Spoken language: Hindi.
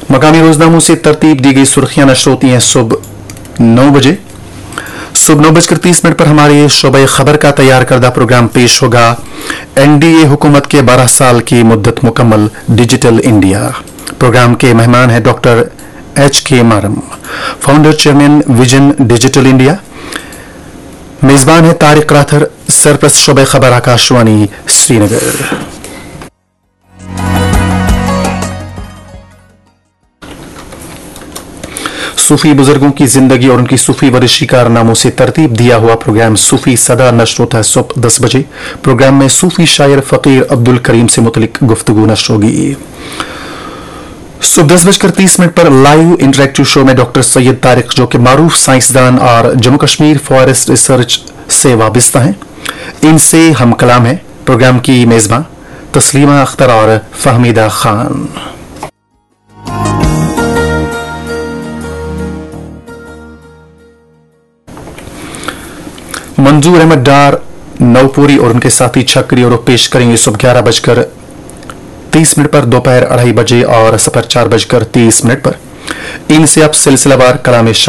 मकामी रोजनामों से तरतीब दी गई सुर्खियां नशर होती हैं सुबह 9 बजे। सुबह 9:30 पर हमारे शोबे खबर का तैयार करदा प्रोग्राम पेश होगा। एनडीए हुकूमत के 12 साल की मुद्दत मुकम्मल, डिजिटल इंडिया। प्रोग्राम के मेहमान हैं डॉक्टर HK मारम, founder chairman vision digital India. मेजबान है तारिक राथर, सरप्रस्त शोबे खबर आकाशवाणी श्रीनगर। सूफी बुजुर्गों की जिंदगी और उनकी सूफी वरिशी कारनामों से तरतीब दिया हुआ प्रोग्राम सूफी सदा नश्र होता है सुबह 10 बजे। प्रोग्राम में सूफी शायर फकीर अब्दुल करीम से मुतलिक गुफ्तगू नश्र होगी। सुबह 10:30 पर लाइव इंटरेक्टिव शो में डॉक्टर सैयद तारिक, जो कि मारूफ साइंसदान और जम्मू कश्मीर फॉरेस्ट रिसर्च से वाबस्ता हैं, इनसे हम कलाम है। प्रोग्राम की मेजबान तस्लीमा अख्तर और फहमीदा खान। मंजूर अहमद डार नवपुरी और उनके साथी छकरी और पेश करेंगे सुबह 11:30 पर, दोपहर 2:30 बजे और सफर 4:30 पर। इनसे आप सिलसिलावार कलाम